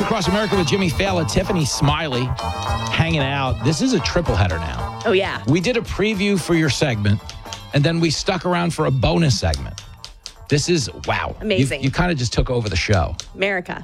Across America with Jimmy Fallon, Tiffany Smiley hanging out. This is a triple header now. Oh, yeah. We did a preview for your segment, and then we stuck around for a bonus segment. This is, wow. Amazing. You kind of just took over the show. America.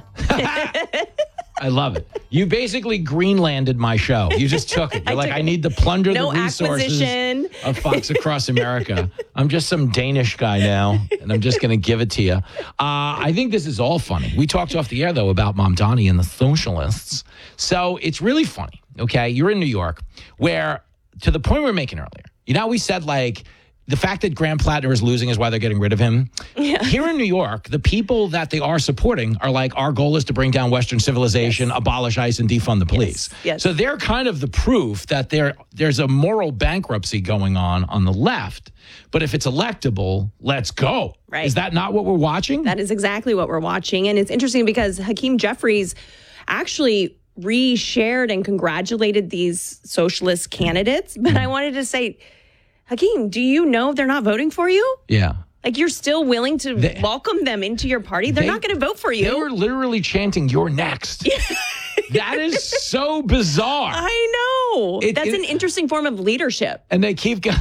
I love it. You basically Greenlanded my show. You just took it. You're like, I need to plunder the resources of Fox Across America. I'm just some Danish guy now, and I'm just going to give it to you. I think this is all funny. We talked off the air, though, about Mamdani and the socialists. So it's really funny, okay? You're in New York, where, to the point we were making earlier, you know how we said, like, the fact that Graham Plattner is losing is why they're getting rid of him. Yeah. Here in New York, the people that they are supporting are like, our goal is to bring down Western civilization, abolish ICE, and defund the police. Yes. So they're kind of the proof that there's a moral bankruptcy going on the left. But if it's electable, let's go. Right. Is that not what we're watching? That is exactly what we're watching. And it's interesting because Hakeem Jeffries actually reshared and congratulated these socialist candidates. But I wanted to say, Hakeem, do you know they're not voting for you? Yeah. Like, you're still willing to welcome them into your party? They're not going to vote for you. They were literally chanting, "You're next." That is so bizarre. I know. That's an interesting form of leadership. And they keep going.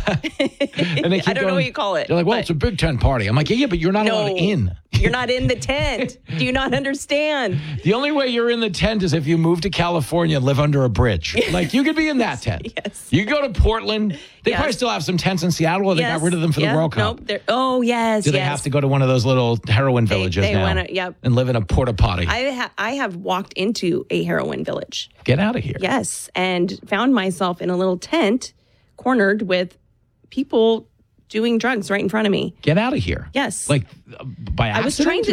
I don't know what you call it. They're like, well, it's a Big Ten party. I'm like, yeah, but you're not allowed in. You're not in the tent. Do you not understand? The only way you're in the tent is if you move to California and live under a bridge. Like, you could be in that tent. Yes. You go to Portland. They probably still have some tents in Seattle, or they got rid of them for the World Cup. Nope. Oh, yes. Do they have to go to one of those little heroin villages now and live in a porta potty? I have walked into a heroin village. Get out of here. Yes. And found myself in a little tent cornered with people doing drugs right in front of me. Get out of here. Yes. Like, by accident? I was trying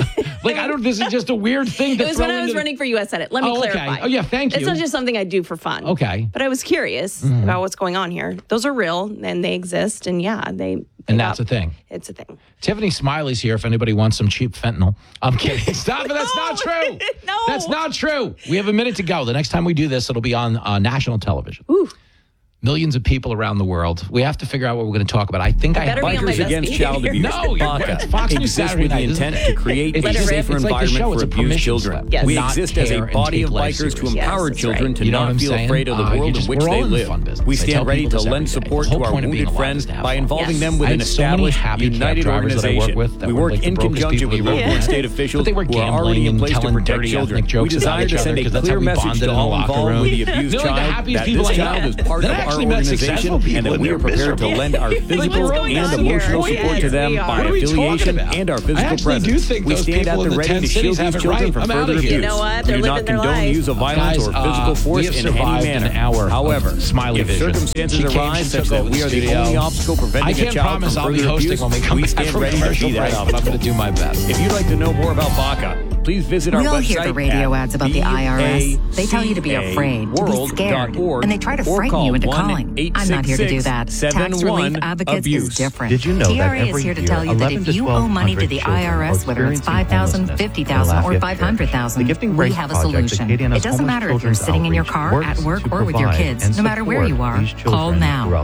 to... this is just a weird thing to It was when I was running for U.S. Senate. Let me clarify. Okay. Oh, yeah, thank you. It's not just something I do for fun. Okay. But I was curious about what's going on here. Those are real, and they exist, and and that's a thing. It's a thing. Tiffany Smiley's here if anybody wants some cheap fentanyl. I'm kidding. Stop it. That's not true. No. That's not true. We have a minute to go. The next time we do this, it'll be on national television. Ooh. Millions of people around the world. We have to figure out what we're going to talk about. I think Bikers Against Child Abuse. No, BACA Fox News exists Saturday with the night. intent to create a safer environment for abused children. Yes. We exist as a body of bikers to empower children to not feel afraid of the world in which they live. We stand ready to lend support to our wounded friends by involving them with an established, united organization. We work in conjunction with local and state officials who are already in place to protect children. We desire to send a clear message to all involved with the abused child that this child is part of our organization, and that we are prepared to lend our physical and emotional support to them by affiliation and our physical presence. We stand at the ready to shield these children from further abuse. You know what? We do not condone the use of violence or physical force in any manner. However, if circumstances arise such that we are the only obstacle preventing a child from further abuse, we stand ready to be that obstacle. I'm going to do my best. If you'd like to know more about BACA, please visit our website. We all hear the radio ads about the IRS. They tell you to be afraid, to be scared, and they try to frighten you into calling. I'm not here to do that. Tax Relief Advocates is different. Did you know TRA is here to tell you that if you owe money to the IRS, whether it's $5,000, $50,000, or $500,000, we have a solution. It doesn't matter if you're sitting in your car, at work, or with your kids. No matter where you are, call now.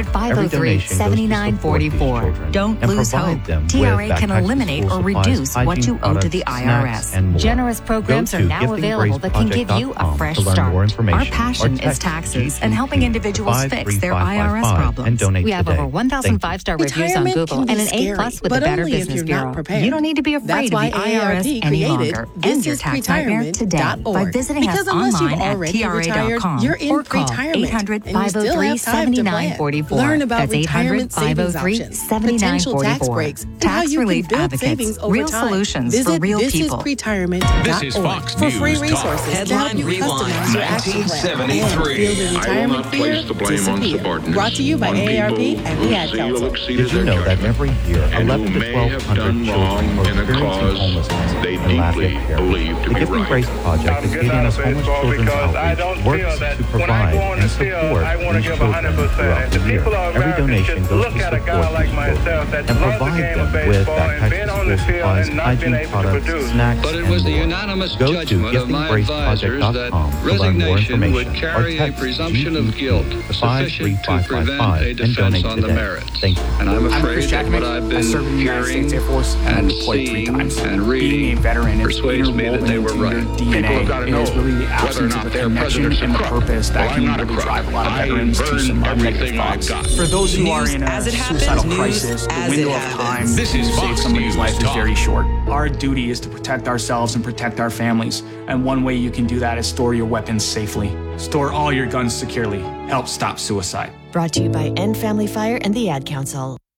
800-503-7944. Don't lose hope. TRA can eliminate or reduce what you owe to the IRS. Generous programs are now available that can give you a fresh start. Our passion is taxes and helping individuals fix their IRS problems. We have over 1,000 five-star reviews on Google and an A+ with the Better Business Bureau. You don't need to be afraid of the IRS any longer. End your tax nightmare today by visiting us online at TRA.com or call 800-503-7944. Learn about That's retirement savings options, potential tax 800-503-7944. breaks, and how Tax you Relief can build Advocates. savings over Real time. solutions Visit for real people. thisisretirement.org This is Fox for free News Talk. resources to help you customize your action plan and feel the retirement fear disappear. Brought to you by AARP and Riyadh Council. Did you know that every year 11 to 1,200 children are experiencing homelessness they in Lafayette deeply Parish? believe to The be Gifting right. Grace Project is Guyana's homeless children's outreach works to provide and support these children throughout the year. Every donation goes to support these children and provide them with backpacks, school supplies, hygiene products, snacks, But it was the unanimous judgment of my advisors that resignation would carry a presumption of guilt sufficient to prevent a defense on the merits. And I'm afraid that what I've been hearing and seeing and reading persuades me that they were right. People have got to know whether or not they're presidents of purpose that can really drive a lot of veterans to some negative thoughts. For those who are in a suicidal crisis, the window of time to save somebody's life is very short. Our duty is to protect ourselves and protect our families, and one way you can do that is store your weapons safely. Store all your guns securely. Help stop suicide. Brought to you by End Family Fire and the Ad Council.